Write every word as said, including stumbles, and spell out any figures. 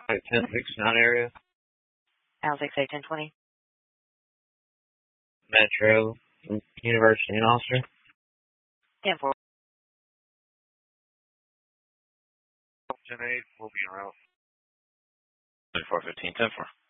Like ten six nine area. Al six eight ten twenty. Metro University and Ulster. ten four. ten eight, we'll be en route. four fifteen, ten four.